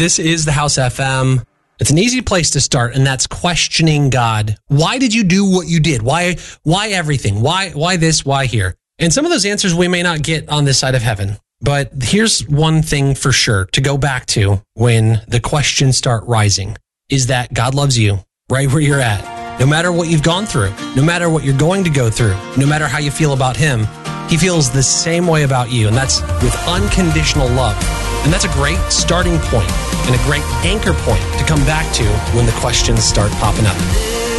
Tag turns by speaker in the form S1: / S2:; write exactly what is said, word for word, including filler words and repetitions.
S1: This is the House F M. It's an easy place to start, and that's questioning God. Why did you do what you did? Why why everything? Why why this? Why here? And some of those answers we may not get on this side of heaven. But here's one thing for sure to go back to when the questions start rising, is that God loves you right where you're at. No matter what you've gone through, no matter what you're going to go through, no matter how you feel about him, he feels the same way about you, and that's with unconditional love. And that's a great starting point and a great anchor point to come back to when the questions start popping up.